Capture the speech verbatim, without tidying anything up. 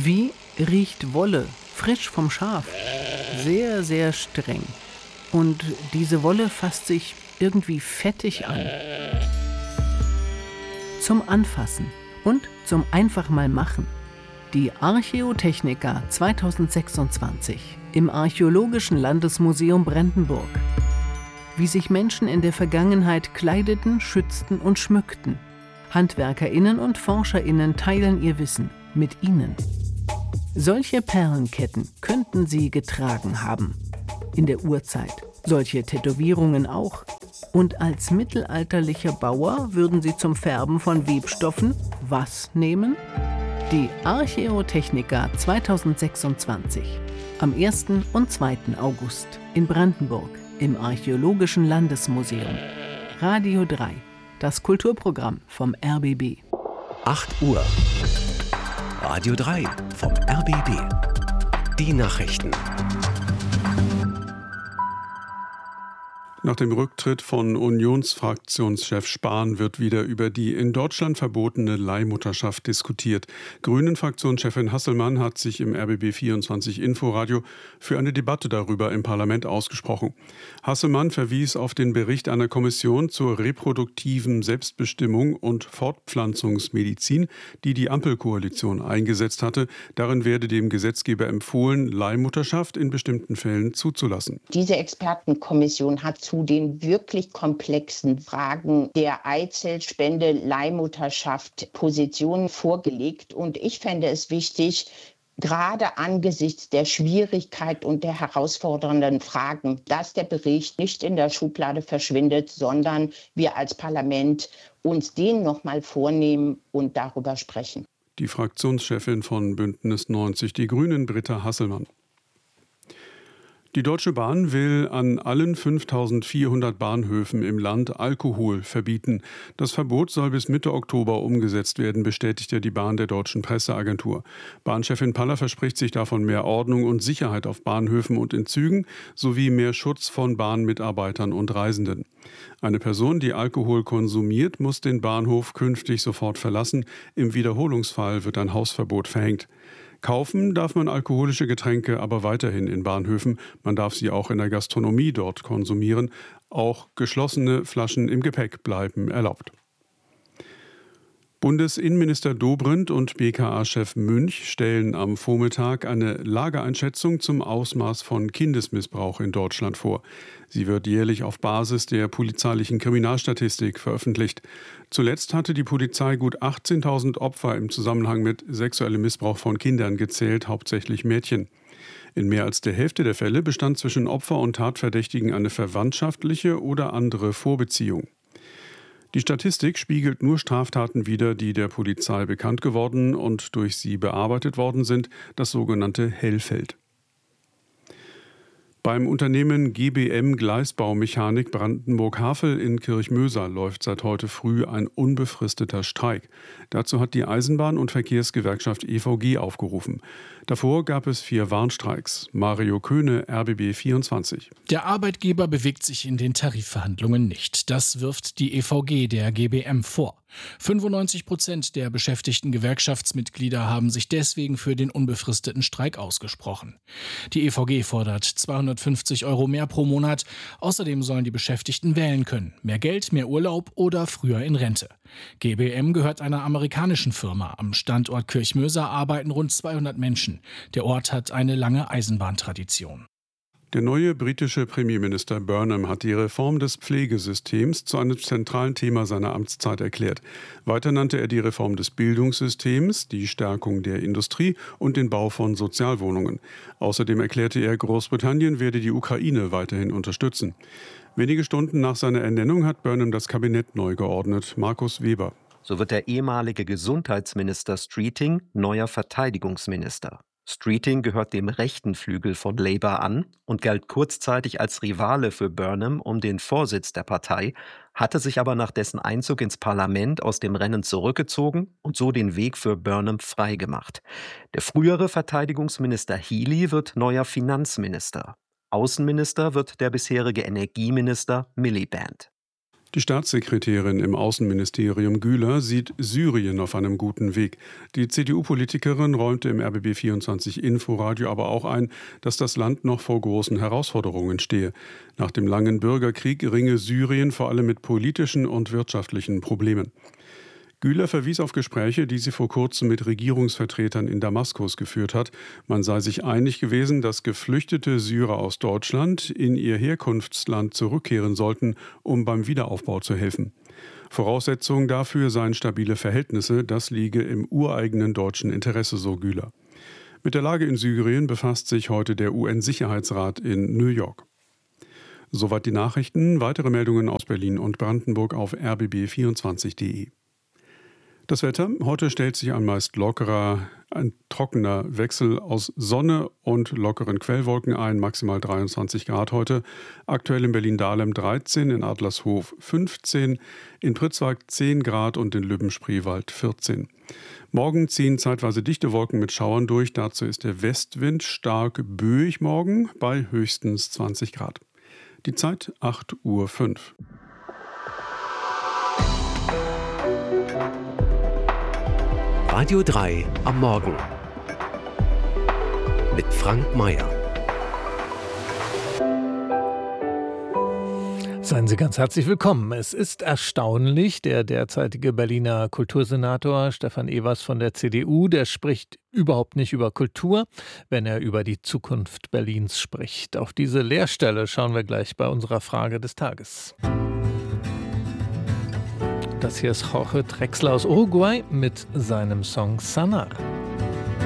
Wie riecht Wolle, frisch vom Schaf? Sehr, sehr streng. Und diese Wolle fasst sich irgendwie fettig an. Zum Anfassen und zum einfach mal machen. Die Archäotechnica zweitausendsechsundzwanzig im Archäologischen Landesmuseum Brandenburg. Wie sich Menschen in der Vergangenheit kleideten, schützten und schmückten. HandwerkerInnen und ForscherInnen teilen ihr Wissen mit Ihnen. Solche Perlenketten könnten Sie getragen haben. In der Urzeit. Solche Tätowierungen auch. Und als mittelalterlicher Bauer würden Sie zum Färben von Webstoffen was nehmen? Die Archäotechnica zweitausendsechsundzwanzig. Am ersten und zweiten August in Brandenburg im Archäologischen Landesmuseum. Radio drei. Das Kulturprogramm vom R B B. acht Uhr. Radio drei vom R B B. Die Nachrichten. Nach dem Rücktritt von Unionsfraktionschef Spahn wird wieder über die in Deutschland verbotene Leihmutterschaft diskutiert. Grünen-Fraktionschefin Hasselmann hat sich im R B B vierundzwanzig Inforadio für eine Debatte darüber im Parlament ausgesprochen. Hasselmann verwies auf den Bericht einer Kommission zur reproduktiven Selbstbestimmung und Fortpflanzungsmedizin, die die Ampelkoalition eingesetzt hatte. Darin werde dem Gesetzgeber empfohlen, Leihmutterschaft in bestimmten Fällen zuzulassen. Diese Expertenkommission hat zu den wirklich komplexen Fragen der Eizellspende, Leihmutterschaft Positionen vorgelegt. Und ich fände es wichtig, gerade angesichts der Schwierigkeit und der herausfordernden Fragen, dass der Bericht nicht in der Schublade verschwindet, sondern wir als Parlament uns den nochmal vornehmen und darüber sprechen. Die Fraktionschefin von Bündnis neunzig Die Grünen, Britta Hasselmann. Die Deutsche Bahn will an allen fünftausendvierhundert Bahnhöfen im Land Alkohol verbieten. Das Verbot soll bis Mitte Oktober umgesetzt werden, bestätigte die Bahn der deutschen Presseagentur. Bahnchefin Paller verspricht sich davon mehr Ordnung und Sicherheit auf Bahnhöfen und in Zügen sowie mehr Schutz von Bahnmitarbeitern und Reisenden. Eine Person, die Alkohol konsumiert, muss den Bahnhof künftig sofort verlassen. Im Wiederholungsfall wird ein Hausverbot verhängt. Kaufen darf man alkoholische Getränke aber weiterhin in Bahnhöfen. Man darf sie auch in der Gastronomie dort konsumieren. Auch geschlossene Flaschen im Gepäck bleiben erlaubt. Bundesinnenminister Dobrindt und B K A-Chef Münch stellen am Vormittag eine Lageeinschätzung zum Ausmaß von Kindesmissbrauch in Deutschland vor. Sie wird jährlich auf Basis der polizeilichen Kriminalstatistik veröffentlicht. Zuletzt hatte die Polizei gut achtzehntausend Opfer im Zusammenhang mit sexuellem Missbrauch von Kindern gezählt, hauptsächlich Mädchen. In mehr als der Hälfte der Fälle bestand zwischen Opfer und Tatverdächtigen eine verwandtschaftliche oder andere Vorbeziehung. Die Statistik spiegelt nur Straftaten wider, die der Polizei bekannt geworden und durch sie bearbeitet worden sind, das sogenannte Hellfeld. Beim Unternehmen G B M Gleisbaumechanik Brandenburg-Havel in Kirchmöser läuft seit heute früh ein unbefristeter Streik. Dazu hat die Eisenbahn- und Verkehrsgewerkschaft E V G aufgerufen. Davor gab es vier Warnstreiks. Mario Köhne, R B B vierundzwanzig. Der Arbeitgeber bewegt sich in den Tarifverhandlungen nicht. Das wirft die E V G der G B M vor. fünfundneunzig Prozent der beschäftigten Gewerkschaftsmitglieder haben sich deswegen für den unbefristeten Streik ausgesprochen. Die E V G fordert zweihundertfünfzig Euro mehr pro Monat. Außerdem sollen die Beschäftigten wählen können. Mehr Geld, mehr Urlaub oder früher in Rente. G B M gehört einer amerikanischen Firma. Am Standort Kirchmöser arbeiten rund zweihundert Menschen. Der Ort hat eine lange Eisenbahntradition. Der neue britische Premierminister Burnham hat die Reform des Pflegesystems zu einem zentralen Thema seiner Amtszeit erklärt. Weiter nannte er die Reform des Bildungssystems, die Stärkung der Industrie und den Bau von Sozialwohnungen. Außerdem erklärte er, Großbritannien werde die Ukraine weiterhin unterstützen. Wenige Stunden nach seiner Ernennung hat Burnham das Kabinett neu geordnet. Markus Weber. So wird der ehemalige Gesundheitsminister Streeting neuer Verteidigungsminister. Streeting gehört dem rechten Flügel von Labour an und galt kurzzeitig als Rivale für Burnham um den Vorsitz der Partei, hatte sich aber nach dessen Einzug ins Parlament aus dem Rennen zurückgezogen und so den Weg für Burnham freigemacht. Der frühere Verteidigungsminister Healey wird neuer Finanzminister. Außenminister wird der bisherige Energieminister Miliband. Die Staatssekretärin im Außenministerium Güler sieht Syrien auf einem guten Weg. Die C D U-Politikerin räumte im R B B vierundzwanzig Inforadio aber auch ein, dass das Land noch vor großen Herausforderungen stehe. Nach dem langen Bürgerkrieg ringe Syrien vor allem mit politischen und wirtschaftlichen Problemen. Güler verwies auf Gespräche, die sie vor kurzem mit Regierungsvertretern in Damaskus geführt hat. Man sei sich einig gewesen, dass geflüchtete Syrer aus Deutschland in ihr Herkunftsland zurückkehren sollten, um beim Wiederaufbau zu helfen. Voraussetzung dafür seien stabile Verhältnisse, das liege im ureigenen deutschen Interesse, so Güler. Mit der Lage in Syrien befasst sich heute der U N-Sicherheitsrat in New York. Soweit die Nachrichten. Weitere Meldungen aus Berlin und Brandenburg auf r b b vierundzwanzig punkt d e. Das Wetter. Heute stellt sich ein meist lockerer, ein trockener Wechsel aus Sonne und lockeren Quellwolken ein. Maximal dreiundzwanzig Grad heute. Aktuell in Berlin-Dahlem dreizehn, in Adlershof fünfzehn, in Pritzwalk zehn Grad und in Lübben-Spreewald vierzehn. Morgen ziehen zeitweise dichte Wolken mit Schauern durch. Dazu ist der Westwind stark böig morgen bei höchstens zwanzig Grad. Die Zeit acht Uhr fünf. Radio drei am Morgen mit Frank Mayer. Seien Sie ganz herzlich willkommen. Es ist erstaunlich, der derzeitige Berliner Kultursenator Stefan Evers von der C D U, der spricht überhaupt nicht über Kultur, wenn er über die Zukunft Berlins spricht. Auf diese Leerstelle schauen wir gleich bei unserer Frage des Tages. Das hier ist Jorge Drexler aus Uruguay mit seinem Song Sanar.